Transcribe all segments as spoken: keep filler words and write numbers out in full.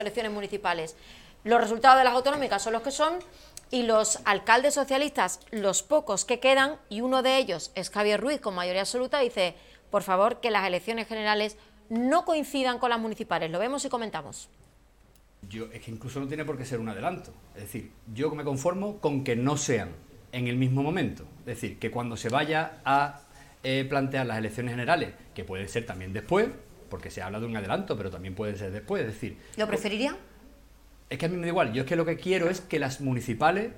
elecciones municipales. Los resultados de las autonómicas son los que son y los alcaldes socialistas, los pocos que quedan, y uno de ellos es Javier Ruiz con mayoría absoluta, dice, por favor, que las elecciones generales no coincidan con las municipales. Lo vemos y comentamos. Yo, es que incluso no tiene por qué ser un adelanto. Es decir, yo me conformo con que no sean en el mismo momento. Es decir, que cuando se vaya a eh, plantear las elecciones generales, que puede ser también después, porque se habla de un adelanto, pero también puede ser después. Es decir, ¿lo preferiría? Es que a mí me da igual. Yo es que lo que quiero es que las municipales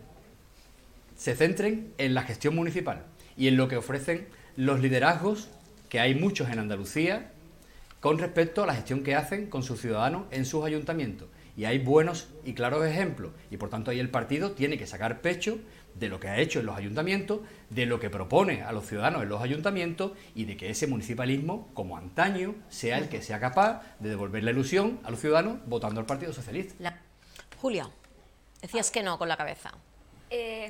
se centren en la gestión municipal y en lo que ofrecen los liderazgos, que hay muchos en Andalucía, con respecto a la gestión que hacen con sus ciudadanos en sus ayuntamientos. Y hay buenos y claros ejemplos. Y por tanto ahí el partido tiene que sacar pecho de lo que ha hecho en los ayuntamientos, de lo que propone a los ciudadanos en los ayuntamientos y de que ese municipalismo, como antaño, sea el que sea capaz de devolver la ilusión a los ciudadanos votando al Partido Socialista. La... Julia, decías que no con la cabeza. Eh,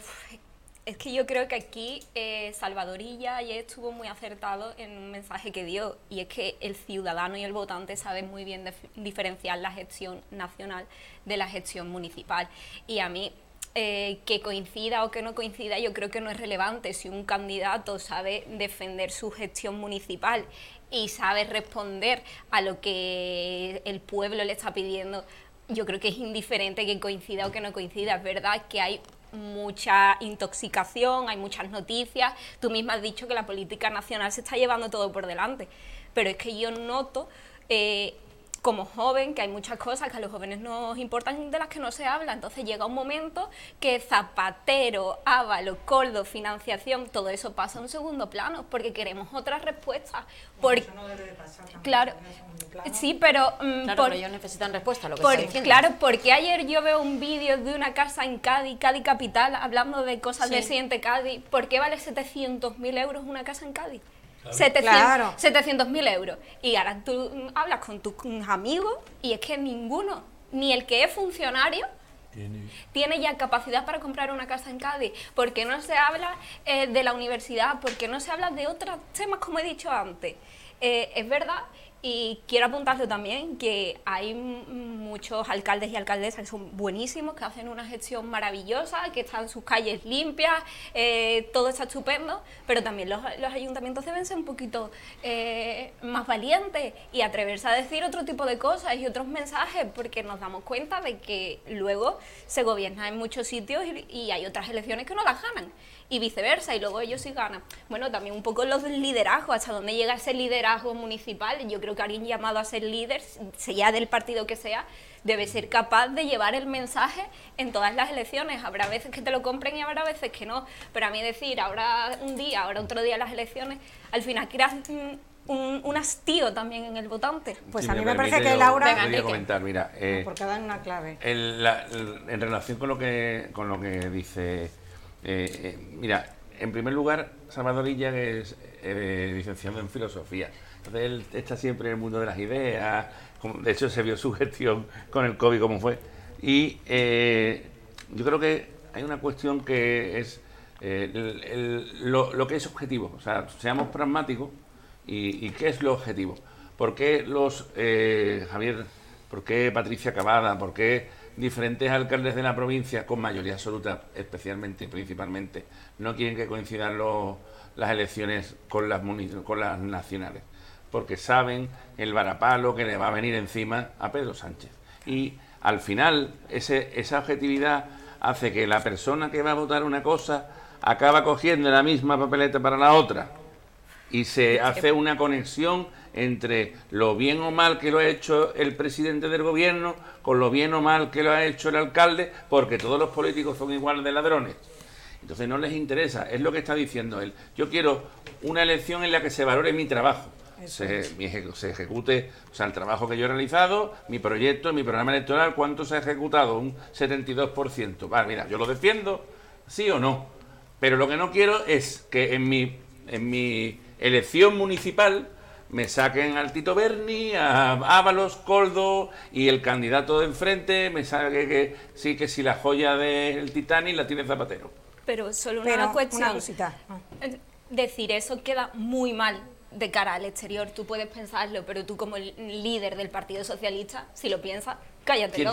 es que yo creo que aquí eh, Salvadorilla ayer estuvo muy acertado en un mensaje que dio, y es que el ciudadano y el votante saben muy bien diferenciar la gestión nacional de la gestión municipal. Y a mí, eh, que coincida o que no coincida, yo creo que no es relevante. Si un candidato sabe defender su gestión municipal y sabe responder a lo que el pueblo le está pidiendo, yo creo que es indiferente que coincida o que no coincida. Es verdad que hay mucha intoxicación, hay muchas noticias, tú misma has dicho que la política nacional se está llevando todo por delante, pero es que yo noto eh, como joven que hay muchas cosas que a los jóvenes nos importan de las que no se habla. Entonces llega un momento que Zapatero, Ábalos, Koldo, financiación, todo eso pasa a un segundo plano porque queremos otras respuestas. Por... Eso no debe de pasar tampoco, claro, en el segundo plano. Sí, pero... Um, claro, por... pero ellos necesitan respuesta a lo que por, está diciendo. Claro, porque ayer yo veo un vídeo de una casa en Cádiz, Cádiz Capital, hablando de cosas sí. del siguiente Cádiz. ¿Por qué vale setecientos mil euros una casa en Cádiz? Claro. setecientos mil euros. Y ahora tú hablas con tus amigos y es que ninguno, ni el que es funcionario, tiene, tiene ya capacidad para comprar una casa en Cádiz. Porque no se habla eh, de la universidad, porque no se habla de otros temas, como he dicho antes. Eh, es verdad. Y quiero apuntarlo también, que hay muchos alcaldes y alcaldesas que son buenísimos, que hacen una gestión maravillosa, que están sus calles limpias, eh, todo está estupendo, pero también los, los ayuntamientos deben ser un poquito eh, más valientes y atreverse a decir otro tipo de cosas y otros mensajes, porque nos damos cuenta de que luego se gobierna en muchos sitios y, y hay otras elecciones que no las ganan. Y viceversa, y luego ellos sí ganan. Bueno, también un poco los liderazgos, hasta dónde llega ese liderazgo municipal. Yo creo que alguien llamado a ser líder, sea del partido que sea, debe ser capaz de llevar el mensaje en todas las elecciones. Habrá veces que te lo compren y habrá veces que no, pero a mí decir, ahora un día, ahora otro día las elecciones, al final creas un, un, un hastío también en el votante. Pues si a mí me, me parece permite, que yo Laura... podría comentar, mira, eh, no, porque dan una clave. El, la, el, en relación con lo que, con lo que dice... Eh, eh, mira, en primer lugar, Salvadorilla es eh, licenciado en filosofía. Entonces él está siempre en el mundo de las ideas. Como, de hecho, se vio su gestión con el COVID como fue. Y eh, yo creo que hay una cuestión que es eh, el, el, lo, lo que es objetivo. O sea, seamos pragmáticos. ¿Y, y qué es lo objetivo? ¿Por qué los eh, Javier, por qué Patricia Cavada, por qué diferentes alcaldes de la provincia, con mayoría absoluta, especialmente y principalmente, no quieren que coincidan los, las elecciones con las, con las nacionales? Porque saben el varapalo que le va a venir encima a Pedro Sánchez. Y al final, ese, esa objetividad hace que la persona que va a votar una cosa acaba cogiendo la misma papeleta para la otra. Y se hace una conexión entre lo bien o mal que lo ha hecho el presidente del gobierno con lo bien o mal que lo ha hecho el alcalde, porque todos los políticos son igual de ladrones. Entonces no les interesa, es lo que está diciendo él. Yo quiero una elección en la que se valore mi trabajo, se, mi, se ejecute, o sea, el trabajo que yo he realizado, mi proyecto, mi programa electoral, ¿cuánto se ha ejecutado? Un setenta y dos por ciento. Vale, mira, yo lo defiendo, sí o no, pero lo que no quiero es que en mi, en mi elección municipal me saquen al Tito Berni, a Ábalos, Koldo y el candidato de enfrente me saque que sí, que si la joya del Titanic la tiene Zapatero. Pero solo una Pero cuestión. una cosita. Decir eso queda muy mal de cara al exterior. Tú puedes pensarlo, pero tú como líder del Partido Socialista, si lo piensas, Cállate, ¿Quién